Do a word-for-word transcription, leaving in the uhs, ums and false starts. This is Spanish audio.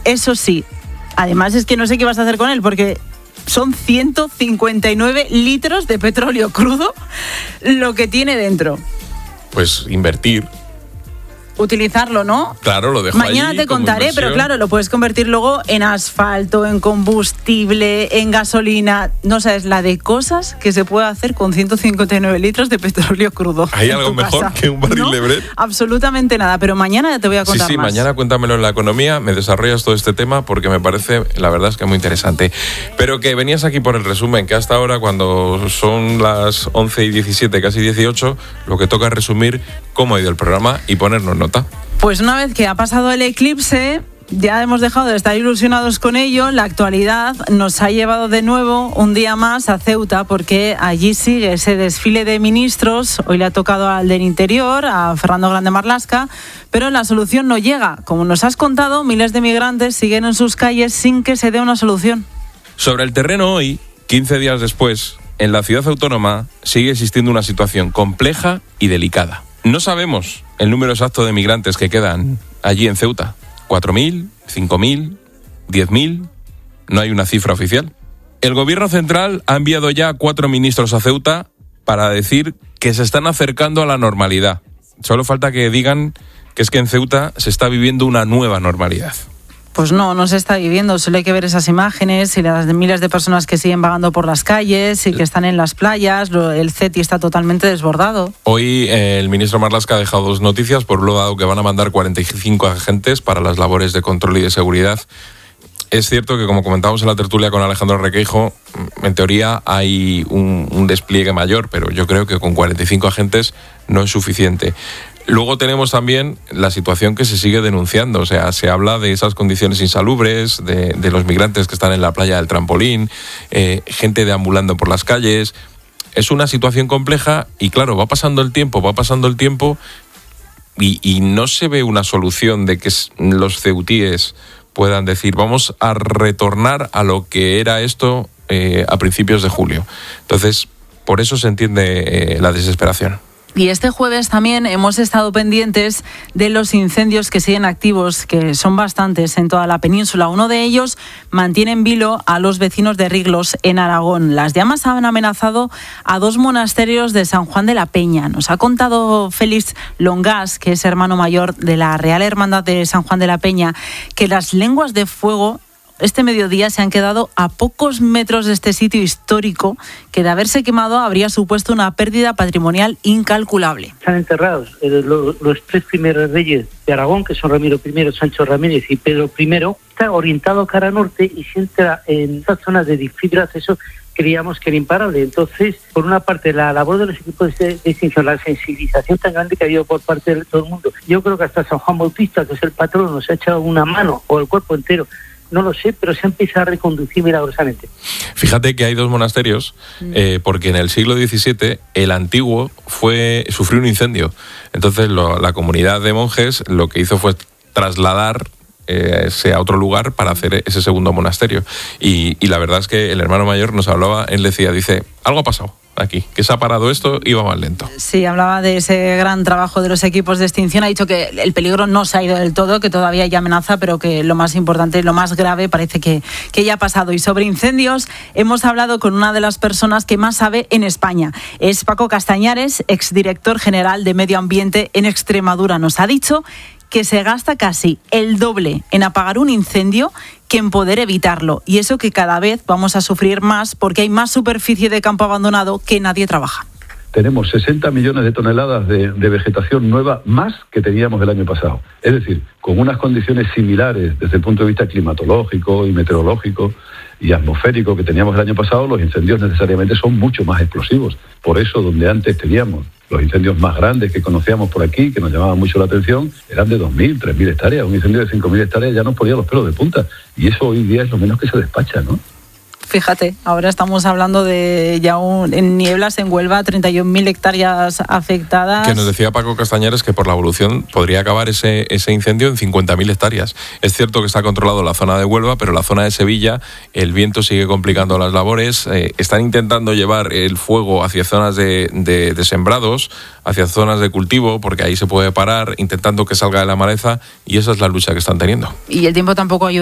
Eso sí, además es que no sé qué vas a hacer con él, porque son ciento cincuenta y nueve litros de petróleo crudo lo que tiene dentro. Pues invertir. Utilizarlo, ¿no? Claro, lo dejo Mañana allí te contaré, inversión. pero claro, lo puedes convertir luego en asfalto, en combustible, en gasolina. No sabes la de cosas que se puede hacer con ciento cincuenta y nueve litros de petróleo crudo. ¿Hay algo mejor casa, que un barril ¿no? de Brent? Absolutamente nada, pero mañana ya te voy a contar Sí, sí, más. mañana cuéntamelo en La Economía, me desarrollas todo este tema porque me parece, la verdad es que muy interesante. Pero que venías aquí por el resumen, que hasta ahora, cuando son las once y diecisiete, casi dieciocho, lo que toca es resumir cómo ha ido el programa y ponernos nota. Pues una vez que ha pasado el eclipse, ya hemos dejado de estar ilusionados con ello. La actualidad nos ha llevado de nuevo un día más a Ceuta, porque allí sigue ese desfile de ministros. Hoy le ha tocado al del Interior, a Fernando Grande Marlaska, pero la solución no llega. Como nos has contado, miles de migrantes siguen en sus calles sin que se dé una solución. Sobre el terreno hoy, quince días después, en la ciudad autónoma sigue existiendo una situación compleja y delicada. No sabemos el número exacto de migrantes que quedan allí en Ceuta. ¿cuatro mil? ¿cinco mil? ¿diez mil? No hay una cifra oficial. El gobierno central ha enviado ya cuatro ministros a Ceuta para decir que se están acercando a la normalidad. Solo falta que digan que es que en Ceuta se está viviendo una nueva normalidad. Pues no, no se está viviendo. Solo hay que ver esas imágenes y las de miles de personas que siguen vagando por las calles y que están en las playas. El CETI está totalmente desbordado. Hoy eh, el ministro Marlaska ha dejado dos noticias. Por un lado, que van a mandar cuarenta y cinco agentes para las labores de control y de seguridad. Es cierto que, como comentábamos en la tertulia con Alejandro Requeijo, en teoría hay un, un despliegue mayor, pero yo creo que con cuarenta y cinco agentes no es suficiente. Luego tenemos también la situación que se sigue denunciando, o sea, se habla de esas condiciones insalubres, de, de los migrantes que están en la playa del Trampolín, eh, gente deambulando por las calles. Es una situación compleja y, claro, va pasando el tiempo, va pasando el tiempo y, y no se ve una solución de que los ceutíes puedan decir vamos a retornar a lo que era esto eh, a principios de julio. Entonces, por eso se entiende eh, la desesperación. Y este jueves también hemos estado pendientes de los incendios que siguen activos, que son bastantes en toda la península. Uno de ellos mantiene en vilo a los vecinos de Riglos, en Aragón. Las llamas han amenazado a dos monasterios de San Juan de la Peña. Nos ha contado Félix Longas, que es hermano mayor de la Real Hermandad de San Juan de la Peña, que las lenguas de fuego este mediodía se han quedado a pocos metros de este sitio histórico que, de haberse quemado, habría supuesto una pérdida patrimonial incalculable. Están enterrados eh, los, los tres primeros reyes de Aragón, que son Ramiro primero, Sancho Ramírez y Pedro primero. Está orientado cara norte y se entra en esta zona de difícil acceso. Creíamos que era imparable. Entonces, por una parte, la labor de los equipos de extinción, la sensibilización tan grande que ha habido por parte de todo el mundo. Yo creo que hasta San Juan Bautista, que es el patrón, nos ha echado una mano, o el cuerpo entero. No lo sé, pero se ha empezado a reconducir milagrosamente. Fíjate que hay dos monasterios, eh, porque en el siglo diecisiete el antiguo fue sufrió un incendio. Entonces lo, la comunidad de monjes lo que hizo fue trasladar eh, ese a otro lugar para hacer ese segundo monasterio. Y, y la verdad es que el hermano mayor nos hablaba, él decía, dice, algo ha pasado aquí, que se ha parado esto y va más lento. Sí, hablaba de ese gran trabajo de los equipos de extinción. Ha dicho que el peligro no se ha ido del todo, que todavía hay amenaza, pero que lo más importante, lo más grave parece que, que ya ha pasado. Y sobre incendios hemos hablado con una de las personas que más sabe en España. Es Paco Castañares, exdirector general de Medio Ambiente en Extremadura. Nos ha dicho que se gasta casi el doble en apagar un incendio que en poder evitarlo. Y eso que cada vez vamos a sufrir más porque hay más superficie de campo abandonado que nadie trabaja. Tenemos sesenta millones de toneladas de, de vegetación nueva más que teníamos el año pasado. Es decir, con unas condiciones similares desde el punto de vista climatológico y meteorológico y atmosférico que teníamos el año pasado, los incendios necesariamente son mucho más explosivos. Por eso, donde antes teníamos los incendios más grandes que conocíamos por aquí, que nos llamaban mucho la atención, eran de dos mil, tres mil hectáreas. Un incendio de cinco mil hectáreas ya nos ponía los pelos de punta. Y eso hoy día es lo menos que se despacha, ¿no? Fíjate, ahora estamos hablando de ya un, en nieblas en Huelva, treinta y un mil hectáreas afectadas. Que nos decía Paco Castañares que por la evolución podría acabar ese, ese incendio en cincuenta mil hectáreas. Es cierto que está controlado la zona de Huelva, pero la zona de Sevilla, el viento sigue complicando las labores. Eh, están intentando llevar el fuego hacia zonas de, de, de sembrados, hacia zonas de cultivo, porque ahí se puede parar, intentando que salga de la maleza, y esa es la lucha que están teniendo. Y el tiempo tampoco ayuda.